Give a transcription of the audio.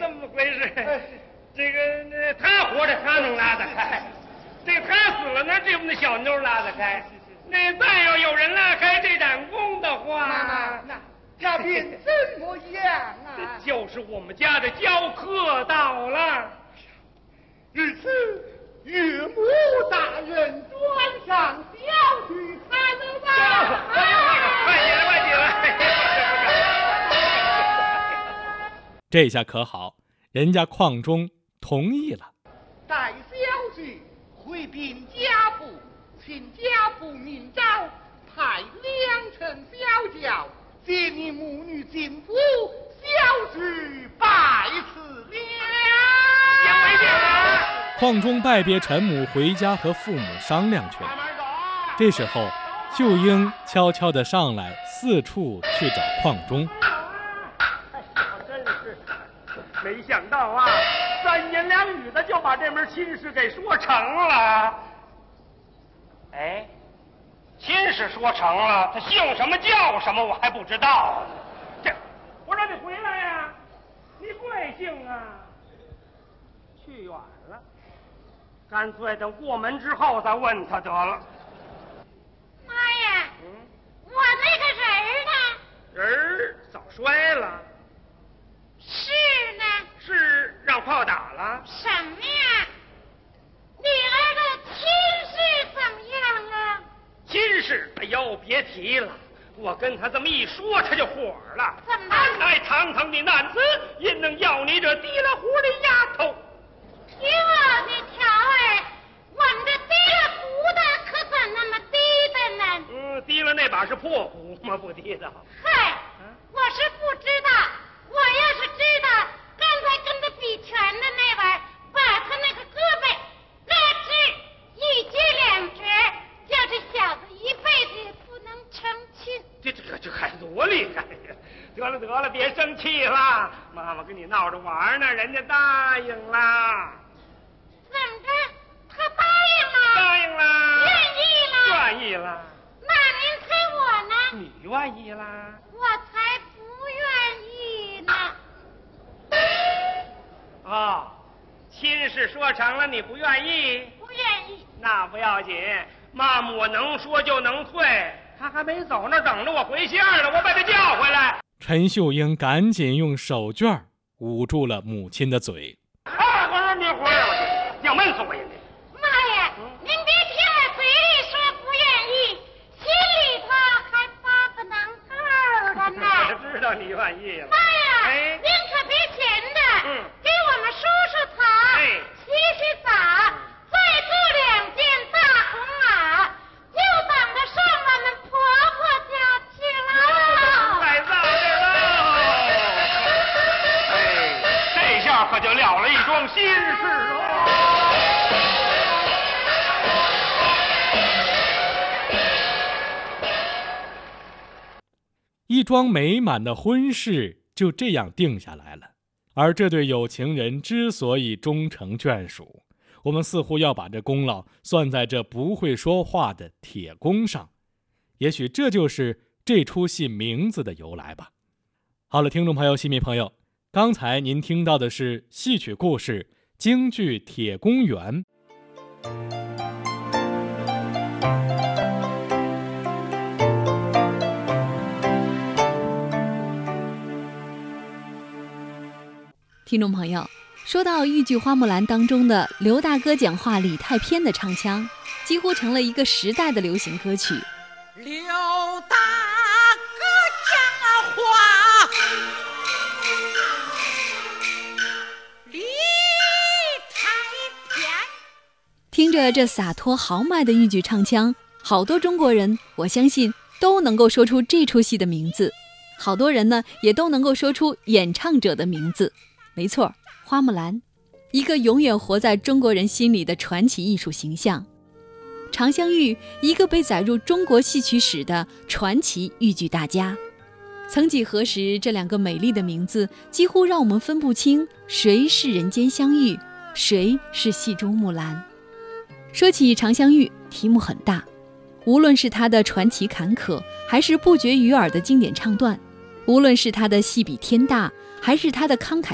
这么回事？这个他活着他能拉得开，这他死了那这不那小妞拉得开。那再要有人拉开这盏弓的话， 那家宾怎么样啊？ 就是我们家的教客到了。 日此岳母大人转上小婿看了吧？ 快起来，快起来！ 这下可好，人家邝中同意了。 待小婿回禀家父，请家父明诏，派2乘小轿接你母女进府，小婿拜辞了。 邝中拜别陈母回家和父母商量去了。这时候秀英悄悄地上来，四处去找邝中。 真是没想到啊，3言2语的就把这门亲事给说成了。哎，亲事说成了，他姓什么叫什么我还不知道。这，我让你回来呀，你贵姓啊？去远了，干脆等过门之后再问他得了。 妈呀，我那个人儿呢？ 人早摔了。 是呢？ 是让炮打了？ 什么呀？女儿的亲事怎么样啊？ 亲事，哎呦，别提了。我跟他这么一说，他就火了。 怎么？ 哎，堂堂的男子，因能要你这提了壶的丫头。 哟，你瞧儿，我们这提了壶的可怎那么低的呢？ 提了那把是破壶吗？不提的。 嗨，我是不知道。我要是知道，刚才跟他比拳的那位，把他那个胳膊拉直一截2截，叫这小子一辈子也不能成亲。 这还多厉害呀！得了，别生气了，妈妈跟你闹着玩呢，人家答应了。 怎么着？他答应了？ 答应了。 愿意了？ 愿意了。 那您猜我呢？ 你愿意啦？ 我才不愿意呢。 哦，亲事说成了，你不愿意？ 不愿意。 那不要紧，妈妈我能说就能退。他还没走呢，等着我回信儿呢，我把他叫回来。 陈秀英赶紧用手绢捂住了母亲的嘴。 我说你回来，我要闷死我呀！ 妈呀，您别听我嘴里说不愿意，心里头还发个能够的呢。 我知道你愿意了。 妈呀， 哎， 您可别闲着，给我们梳梳头，洗洗澡，再做2件大红袄，就等着上我们婆婆家去了。 太早了。这下可就了了一桩心事喽。 一桩美满的婚事就这样定下来了。而这对有情人之所以终成眷属，我们似乎要把这功劳算在这不会说话的铁公上。也许这就是这出戏名字的由来吧。好了，听众朋友、戏迷朋友，刚才您听到的是戏曲故事京剧《铁公园》。 听众朋友，说到豫剧《花木兰》当中的刘大哥讲话李太偏的唱腔，几乎成了一个时代的流行歌曲。 刘大哥讲话李太偏， 听着这洒脱豪迈的豫剧唱腔，好多中国人我相信都能够说出这出戏的名字，好多人呢也都能够说出演唱者的名字。没错，花木兰，一个永远活在中国人心里的传奇艺术形象。常香玉，一个被载入中国戏曲史的传奇豫剧大家。曾几何时，这2个美丽的名字几乎让我们分不清谁是人间香玉，谁是戏中木兰。说起常香玉，题目很大，无论是她的传奇坎坷，还是不绝于耳的经典唱段，无论是她的戏比天大，还是她的慷慨